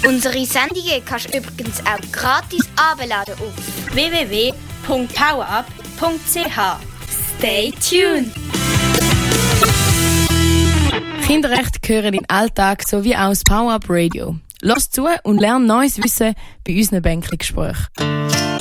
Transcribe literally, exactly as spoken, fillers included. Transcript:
Unsere Sendungen kannst du übrigens auch gratis abladen auf w w w punkt powerup punkt c h. Stay tuned! Kinderrechte gehören in den Alltag sowie auch das Power-Up Radio. Lass zu und lerne neues Wissen bei unseren Bänkli-Gesprächen.